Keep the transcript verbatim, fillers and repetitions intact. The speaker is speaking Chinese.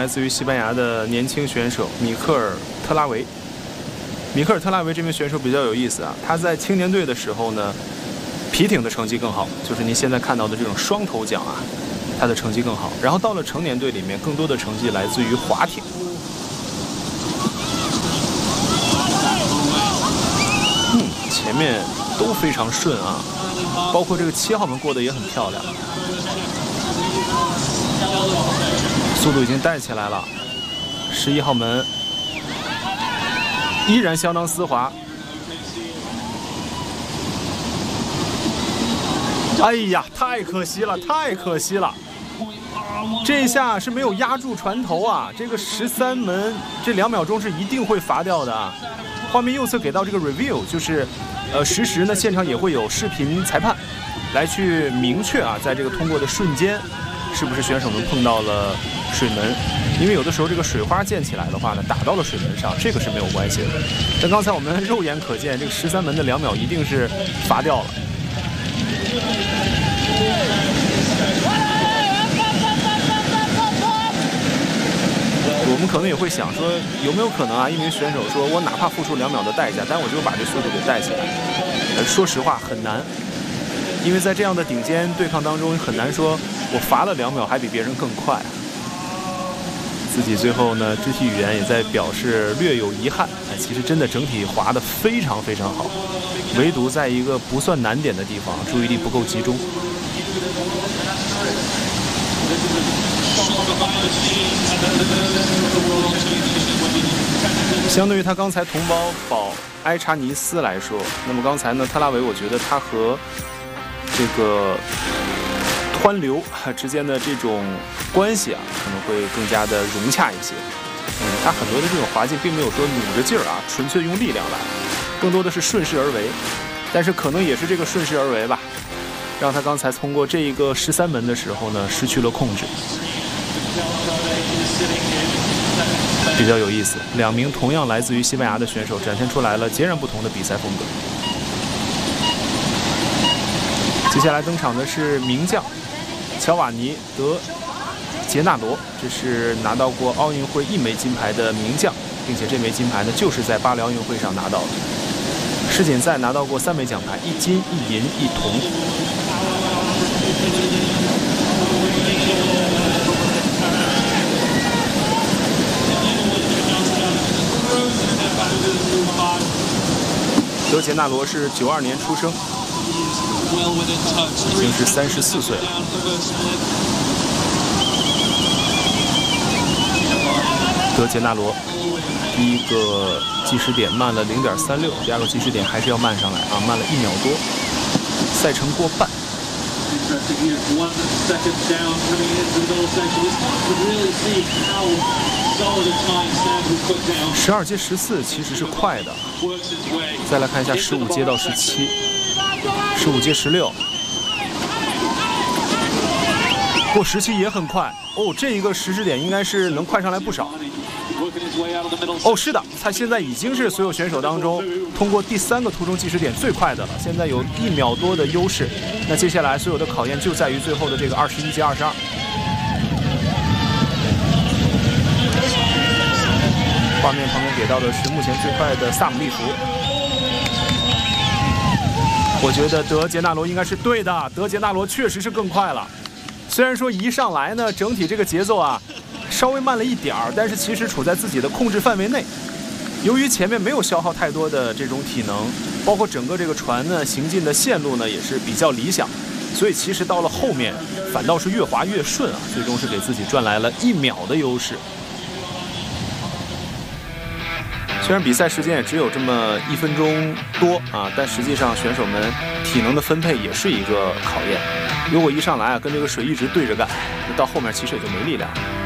来自于西班牙的年轻选手米克尔·特拉维。米克尔·特拉维这名选手比较有意思啊，他在青年队的时候呢，皮艇的成绩更好，就是您现在看到的这种双头桨啊，他的成绩更好。然后到了成年队里面，更多的成绩来自于划艇。嗯，前面都非常顺啊，包括这个七号门过得也很漂亮。速度已经带起来了，十一号门依然相当丝滑。哎呀，太可惜了，太可惜了！这一下是没有压住船头啊！这个十三门这两秒钟是一定会罚掉的啊！画面右侧给到这个 review， 就是呃实时呢现场也会有视频裁判来去明确啊，在这个通过的瞬间，是不是选手们碰到了水门？因为有的时候这个水花溅起来的话呢，打到了水门上，这个是没有关系的。但刚才我们肉眼可见，这个十三门的两秒一定是罚掉了。我们可能也会想说，有没有可能啊？一名选手说，我哪怕付出两秒的代价，但我就把这速度给带起来。呃，说实话很难，因为在这样的顶尖对抗当中，很难说我罚了两秒还比别人更快。自己最后呢，肢体语言也在表示略有遗憾。其实真的整体滑得非常非常好，唯独在一个不算难点的地方，注意力不够集中。相对于他刚才同胞保埃查尼斯来说，那么刚才呢，特拉维我觉得他和这个湍流之间的这种关系啊，可能会更加的融洽一些。嗯，他很多的这种滑进并没有说努着劲儿啊，纯粹用力量来，更多的是顺势而为。但是可能也是这个顺势而为吧，让他刚才通过这一个十三门的时候呢，失去了控制。比较有意思，两名同样来自于西班牙的选手展现出来了截然不同的比赛风格。接下来登场的是名将乔瓦尼·德杰纳罗，这是拿到过奥运会一枚金牌的名将，并且这枚金牌呢就是在巴黎奥运会上拿到的。世锦赛拿到过三枚奖牌，一金一银一铜。德杰纳罗是九二年出生，已经是三十四岁了。德杰纳罗第一个计时点慢了零点三六，第二个计时点还是要慢上来啊，慢了一秒多，赛程过半。十二阶十四其实是快的，再来看一下十五阶到十七，十五阶十六，过十七也很快哦，这一个时时点应该是能快上来不少。哦，是的，他现在已经是所有选手当中通过第三个途中计时点最快的了，现在有一秒多的优势。那接下来所有的考验就在于最后的这个二十一阶二十二。画面旁边给到的是目前最快的萨姆利弗。我觉得德杰纳罗应该是对的，德杰纳罗确实是更快了。虽然说一上来呢，整体这个节奏啊稍微慢了一点儿，但是其实处在自己的控制范围内。由于前面没有消耗太多的这种体能，包括整个这个船呢行进的线路呢也是比较理想，所以其实到了后面反倒是越滑越顺啊，最终是给自己赚来了一秒的优势。虽然比赛时间也只有这么一分钟多啊，但实际上选手们体能的分配也是一个考验。如果一上来啊跟这个水一直对着干，到后面其实也就没力量了。